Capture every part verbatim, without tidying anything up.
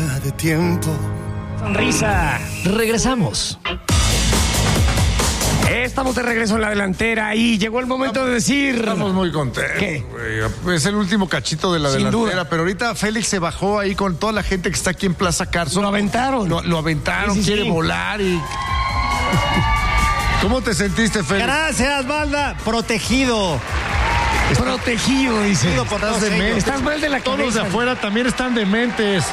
de tiempo. Sonrisa. Regresamos. Estamos de regreso en la delantera y llegó el momento de decir... Estamos muy contentos. ¿Qué? Wey. Es el último cachito de la Sin delantera, duda. pero ahorita Félix se bajó ahí con toda la gente que está aquí en Plaza Carso. Lo aventaron. Lo, lo aventaron, Sí, sí, quiere sí. volar y... ¿Cómo te sentiste, Félix? Gracias, Valda. Protegido. Protegido, dice. Por Estás todos demente. ellos. Estás mal de la Todos de cabeza. afuera también están dementes.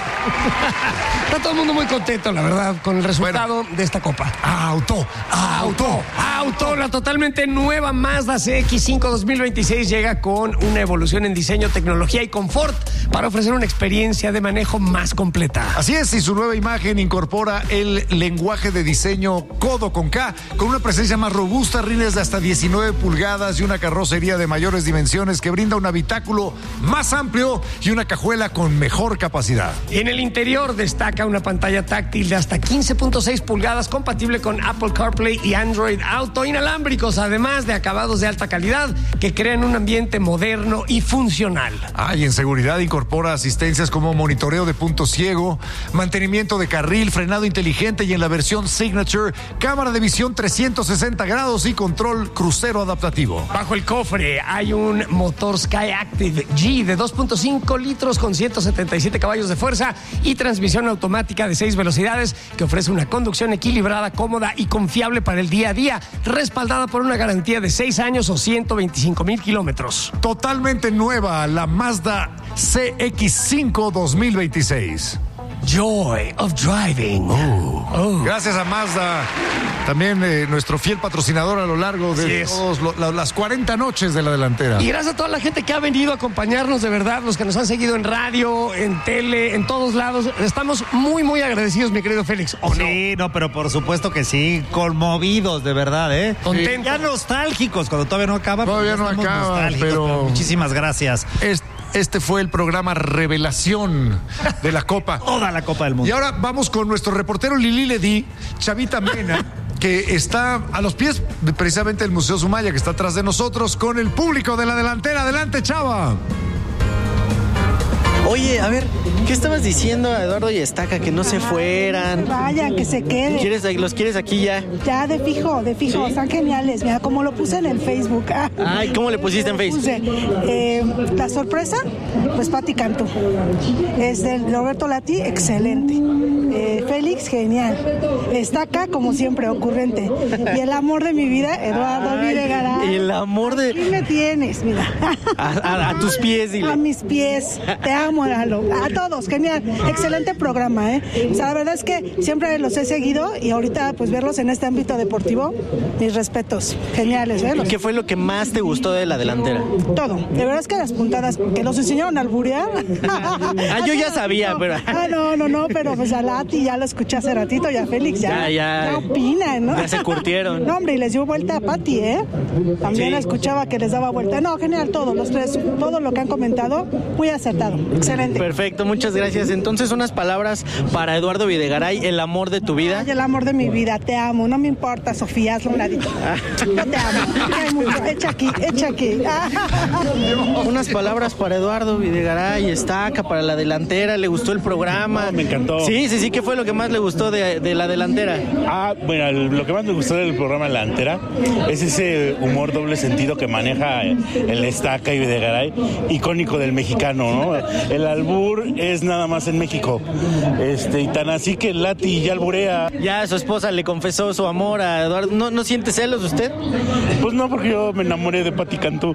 Está todo el mundo muy contento, la verdad, con el resultado de esta copa. Auto, Auto, auto, la totalmente nueva Mazda C X cinco dos mil veintiséis llega con una evolución en diseño, tecnología y confort para ofrecer una experiencia de manejo más completa. Así es, y su nueva imagen incorpora el lenguaje de diseño codo con K, con una presencia más robusta, rines de hasta diecinueve pulgadas y una carrocería de mayores dimensiones que brinda un habitáculo más amplio y una cajuela con mejor capacidad. En el interior destaca una pantalla táctil de hasta quince punto seis pulgadas compatible con Apple CarPlay y Android Auto inalámbricos, además de acabados de alta calidad que crean un ambiente moderno y funcional. Ah, y en seguridad incorpora asistencias como monitoreo de punto ciego, mantenimiento de carril, frenado inteligente y en la versión Signature, cámara de visión trescientos sesenta grados y control crucero adaptativo. Bajo el cofre hay un motor Skyactiv G de dos punto cinco litros con ciento setenta y siete caballos de fuerza y transmisión automática de seis velocidades que ofrece una conducción equilibrada, cómoda y confiable para el día a día, respaldada por una garantía de seis años o ciento veinticinco mil kilómetros. Totalmente nueva, la Mazda C X cinco dos mil veintiséis. Joy of driving. Oh, oh. Gracias a Mazda, también eh, nuestro fiel patrocinador a lo largo de todos lo, la, las cuarenta noches de la delantera. Y gracias a toda la gente que ha venido a acompañarnos, de verdad, los que nos han seguido en radio, en tele, en todos lados. Estamos muy, muy agradecidos, mi querido Félix. ¿O no? Sí, no, pero por supuesto que sí. Conmovidos, de verdad, ¿eh? Contentos. Ya nostálgicos cuando todavía no acaba. Todavía pero no estamos acaba, nostálgicos, pero- Muchísimas gracias. Este, este fue el programa Revelación de la Copa. Toda la Copa del Mundo. Y ahora vamos con nuestro reportero Lili Ledí, Chavita Mena, que está a los pies de precisamente del Museo Sumaya, que está atrás de nosotros, con el público de la delantera. Adelante, Chava. Oye, a ver, ¿qué estabas diciendo a Eduardo y Estaca? Que no se fueran. Vaya, que se quede. ¿Quieres, ¿Los quieres aquí ya? Ya, de fijo, de fijo. ¿Sí? Están geniales. Mira, como lo puse en el Facebook. Ah, Ay, ¿cómo le pusiste en Facebook? Puse, eh, la sorpresa, pues Pati Cantú. Es del Roberto Lati, excelente. Eh, Félix, genial. Estaca, como siempre, ocurrente. Y el amor de mi vida, Eduardo Ay, Videgaray. el amor de- Aquí me tienes, mira. A, a- a tus pies, dile. A mis pies. Te amo, Lalo. A todos, genial. Excelente programa, ¿eh? O sea, la verdad es que siempre los he seguido y ahorita, pues, verlos en este ámbito deportivo, mis respetos. Geniales, ¿eh? ¿Y Los- qué fue lo que más te gustó de la delantera? Todo. De verdad es que las puntadas que los enseñaron a alburear. Ah, yo ya sabía, pero... Ah, no, no, no, pero pues a Lati ya lo escuché hace ratito y a Félix ya. Ya, ya. ¿Qué opinan, no? Ya se curtieron. No, hombre, y les dio vuelta a Pati, ¿eh? También Sí. escuchaba que les daba vuelta. No, genial, todo, los tres, todo lo que han comentado, muy acertado. Excelente. Perfecto, muchas gracias. Entonces, unas palabras para Eduardo Videgaray, el amor de tu vida. Ay, el amor de mi vida, te amo. No me importa, Sofía, hazlo a un ladito. Yo te amo. Te amo mucho. Echa aquí, echa aquí. Unas palabras para Eduardo Videgaray, Estaca, para la delantera. ¿Le gustó el programa? Me encantó. Sí, sí, sí. ¿Qué fue lo que más le gustó de, de la delantera? Ah, bueno, lo que más me gustó del programa La Delantera es ese humor doble sentido que maneja el Estaca y Videgaray, icónico del mexicano, ¿no? El albur es nada más en México. Este, y tan así que Lati ya alburea. Ya su esposa le confesó su amor a Eduardo. ¿No, no siente celos usted? Pues no, porque yo me enamoré de Pati Cantú.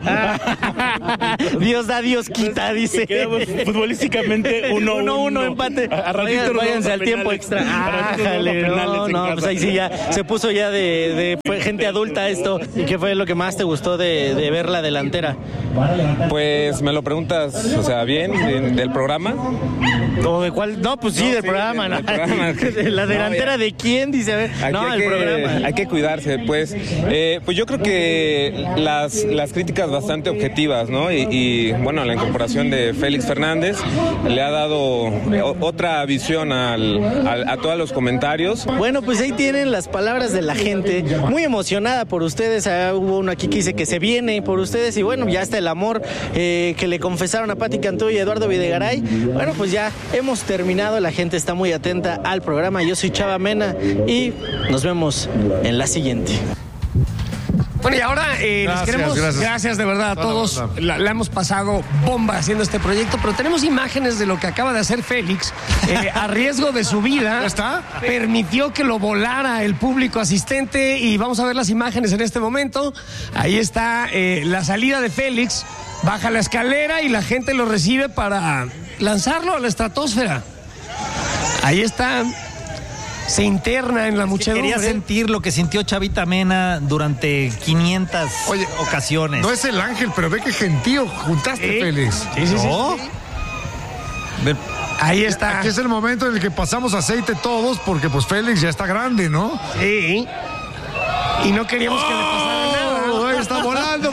Dios da, Dios quita, dice. Quedamos futbolísticamente uno uno, uno. uno, empate. A, a ratito Vayan- nos váyanse vamos a al tiempo penales. extra. A ratito nos vamos a Ájale, penales no, en no, casa. pues ahí sí ya se puso ya de, de pues, gente adulta esto. ¿Y qué fue lo que más te gustó de, de ver la delantera? Pues me lo preguntas, o sea, bien, bien, del programa. ¿O de cuál? No, pues sí, No, del sí, programa, del- ¿no? del programa. ¿De la delantera No, ya. de quién? Dice, a ver. Aquí No, hay el que, programa. hay que cuidarse, pues. Eh, pues yo creo que las, las críticas bastante objetivas, ¿no? Y, y, bueno, la incorporación de Félix Fernández le ha dado o- otra visión al, al- a todos los comentarios. Bueno, pues ahí tienen las palabras de la gente, muy emocionada por ustedes. Ah, hubo uno aquí que dice que se viene por ustedes y bueno, ya está el amor eh, que le confesaron a Pati Cantú y a Eduardo Videgaray. Bueno, pues ya hemos terminado, la gente está muy atenta al programa. Yo soy Chava Mena y nos vemos en la siguiente. Bueno, y ahora eh, Gracias, les queremos, gracias. gracias de verdad a No, no, todos. no. La, la hemos pasado bomba haciendo este proyecto, pero tenemos imágenes de lo que acaba de hacer Félix. Eh, a riesgo de su vida, ¿Ya está? permitió que lo volara el público asistente y vamos a ver las imágenes en este momento. Ahí está eh, la salida de Félix, baja la escalera y la gente lo recibe para lanzarlo a la estratosfera. Ahí está. Se interna en la muchedumbre. Quería sentir lo que sintió Chavita Mena durante quinientas Oye, ocasiones. No es el ángel, pero ve qué gentío juntaste, Sí. Félix. Sí, sí, sí. ¿No? Ve- Ahí está. Aquí es el momento en el que pasamos aceite todos, porque pues Félix ya está grande, ¿no? Sí. Y no queríamos que le pasara nada. Oh, ahí está volando.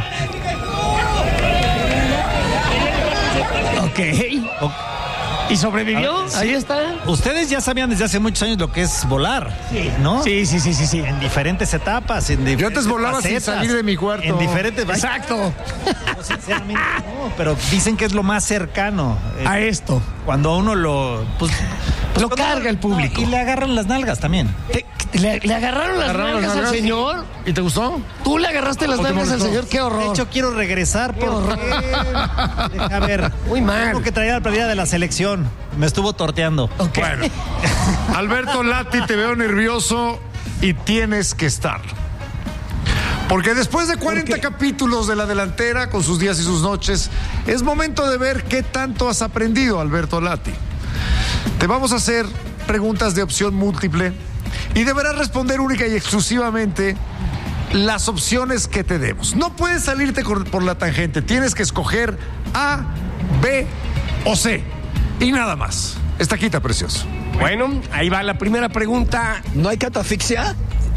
Ok. o- ¿Y sobrevivió? Sí. Ahí está. Ustedes ya sabían desde hace muchos años lo que es volar, ¿no? Sí, sí, sí, sí, sí. En diferentes etapas, en diferentes Yo antes volaba sin facetas, salir de mi cuarto. En diferentes... Exacto. No, sinceramente, no, pero dicen que es lo más cercano. eh, A esto. Cuando a uno lo... Pues, pues Lo cuando- carga el público. no, y le agarran las nalgas también. ¿Te- ¿Le, le agarraron las ¿Agarraron las nalgas al nalgas? señor? ¿Y te gustó? ¿Tú le agarraste las ¿O te nalgas al molestó? señor? ¡Qué De horror! hecho, quiero regresar porque... Deja ver. Muy mal. Tengo que traer a la playera de la selección. Me estuvo torteando. Ok. Bueno, Alberto Lati, te veo nervioso y tienes que estar. Porque después de cuarenta capítulos de La Delantera, con sus días y sus noches, es momento de ver qué tanto has aprendido, Alberto Lati. Te vamos a hacer preguntas de opción múltiple y deberás responder única y exclusivamente las opciones que te demos. No puedes salirte cor- por la tangente, tienes que escoger A, B o C. Y nada más. Esta quita, precioso. Bueno, ahí va la primera pregunta. ¿No hay catafixia?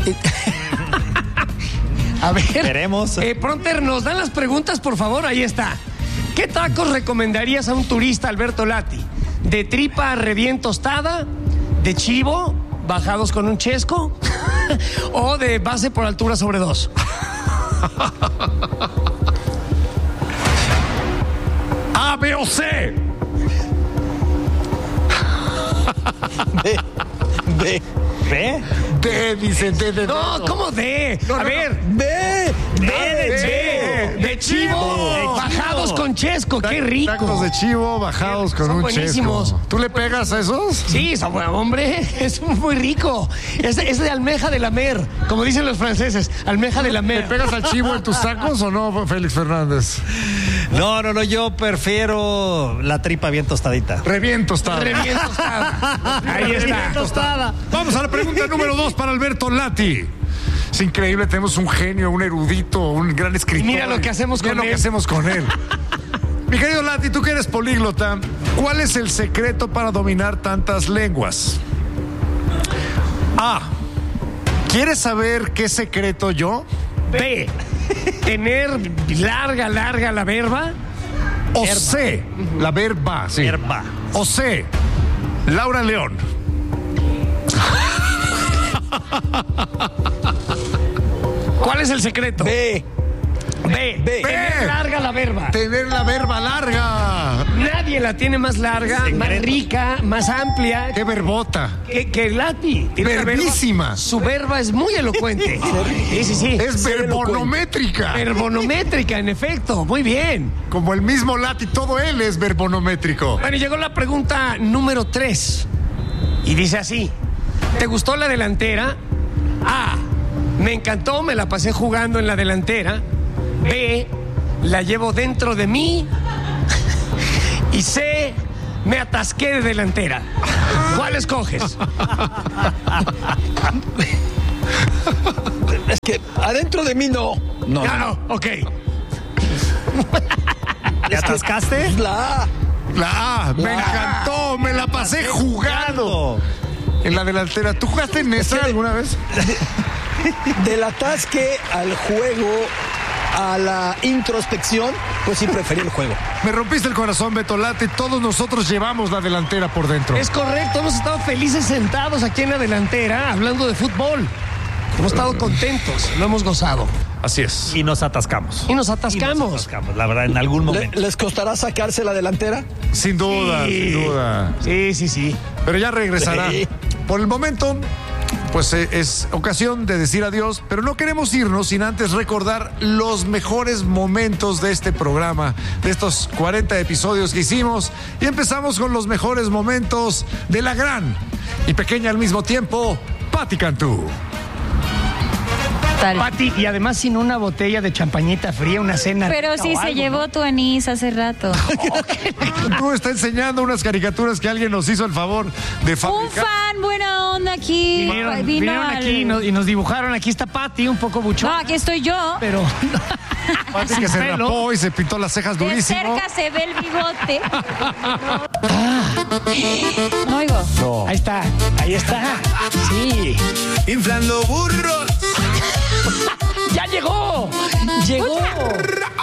A ver. Esperemos. Eh, Pronter, ¿nos dan las preguntas, por favor? Ahí está. ¿Qué tacos recomendarías a un turista, Alberto Lati? ¿De tripa recién tostada? ¿De chivo, bajados con un chesco? ¿O de base por altura sobre dos? A, B o C. B. B. ¿Ve? D, dice D de No, dedo. ¿cómo de? No, A no, ver. B. De, de, de, de, de chivo, chivo. bajados con chesco, qué rico. Tacos de chivo bajados con Son un buenísimos. chesco. ¿Tú le pegas a esos? Sí, son buen- hombre, es muy rico. Es, es de almeja de la mer, como dicen los franceses, almeja de la ¿Le mer. pegas al chivo en tus tacos o no, Félix Fernández? No, no, no, yo prefiero la tripa bien tostadita. Reviento está. Re bien tostada. Ahí está. tostada. Vamos a la pregunta número dos para Alberto Lati. Es increíble, tenemos un genio, un erudito, un gran escritor. Mira lo que hacemos Mira con lo él. que hacemos con él. Mi querido Lati, tú que eres políglota, ¿cuál es el secreto para dominar tantas lenguas? A. ¿Quieres saber qué secreto yo? B, tener larga, larga la verba. O C. La verba, sí. Verba. O C. Laura León. ¿Cuál es el secreto? B. B, B. tener larga la verba. Tener la verba larga. Nadie la tiene más larga, más rica, más amplia Qué verbota. que, que Lati. Tiene una verba- Verbísima. Su verba es muy elocuente. Sí, sí, sí. Es verbonométrica. Verbonométrica, en efecto. Muy bien. Como el mismo Lati, todo él es verbonométrico. Bueno, llegó la pregunta número tres. Y dice así: ¿te gustó la delantera? A. Me encantó, me la pasé jugando en la delantera. B. La llevo dentro de mí. Y C. Me atasqué de delantera. ¿Cuál escoges? Es que adentro de mí no. No. Ah, no, ok. ¿Te atascaste? La A. La A, me La A. encantó, me la pasé jugando. En la delantera. ¿Tú jugaste en esa alguna vez? Del atasque al juego, a la introspección, pues sí preferí el juego. Me rompiste el corazón, Beto Lati. Todos nosotros llevamos la delantera por dentro. Es correcto, hemos estado felices sentados aquí en la delantera hablando de fútbol. Hemos estado contentos, lo hemos gozado. Así es. Y nos atascamos. Y nos Y atascamos. nos atascamos, la verdad, en algún ¿Le- momento. ¿Les costará sacarse la delantera? Sin duda, Sí. sin duda. Sí, sí, sí. Pero ya regresará. Sí. Por el momento, pues eh, es ocasión de decir adiós, pero no queremos irnos sin antes recordar los mejores momentos de este programa, de estos cuarenta episodios que hicimos. Y empezamos con los mejores momentos de la gran y pequeña al mismo tiempo, Pati Cantú. Tal. Pati, y además sin una botella de champañita fría, una cena. Pero rica sí o se algo, llevó ¿no? tu anís hace rato. Tú está enseñando unas caricaturas que alguien nos hizo el favor de Un fabricar. fan buena onda aquí. Vinieron, Vino vinieron al- aquí y nos, y nos dibujaron. Aquí está Pati, un poco buchón. No, aquí estoy yo. Pero. Pati que sin se pelo. rapó y se pintó las cejas De durísimo. cerca se ve el bigote. No oigo. Ahí está, ahí está. Sí. Inflando burros. ¡Ya llegó! ¡Llegó!